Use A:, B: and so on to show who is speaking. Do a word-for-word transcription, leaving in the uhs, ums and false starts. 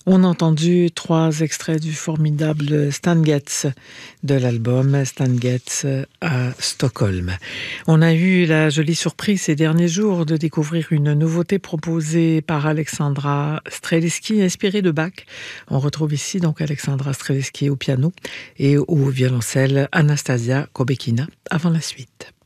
A: On a entendu trois extraits du formidable Stan Getz de l'album Stan Getz à Stockholm. On a eu la jolie surprise ces derniers jours de découvrir une nouveauté proposée par Alexandra Strelitzky, inspirée de Bach. On retrouve ici donc Alexandra Strelitzky au piano et au violoncelle Anastasia Kobekina. Avant la suite.